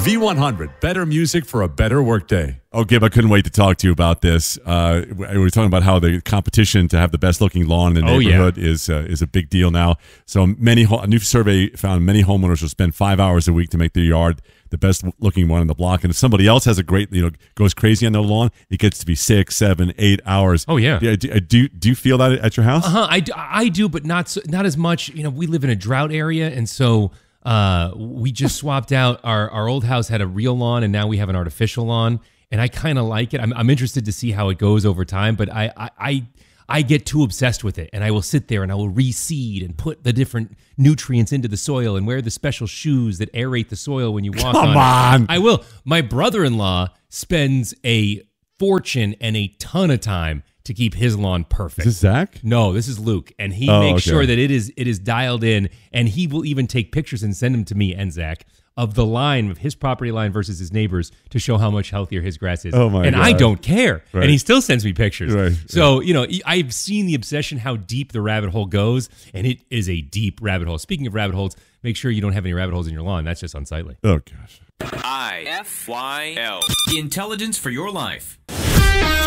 V100, better music for a better workday. Oh, Gib, I couldn't wait to talk to you about this. We were talking about how the competition to have the best looking lawn in the neighborhood is a big deal now. So a new survey found many homeowners will spend 5 hours a week to make their yard the best looking one in the block. And if somebody else has a great, goes crazy on their lawn, it gets to be 6, 7, 8 hours. Oh, yeah. Do you feel that at your house? I do, but not as much. We live in a drought area, and so we just swapped out our old house had a real lawn, and now we have an artificial lawn, and I kind of like it. I'm interested to see how it goes over time, but I get too obsessed with it, and I will sit there and I will reseed and put the different nutrients into the soil and wear the special shoes that aerate the soil when you walk on it. Come on. I will. My brother-in-law spends a fortune and a ton of time to keep his lawn perfect. Is this Zach? No, this is Luke, and he makes sure that it is dialed in, and he will even take pictures and send them to me and Zach of the line of his property line versus his neighbor's to show how much healthier his grass is. Oh my and God. I don't care, Right. and he still sends me pictures. Right. So I've seen the obsession, how deep the rabbit hole goes, and it is a deep rabbit hole. Speaking of rabbit holes, make sure you don't have any rabbit holes in your lawn. That's just unsightly. Oh, gosh. IFYL. Intelligence for your life.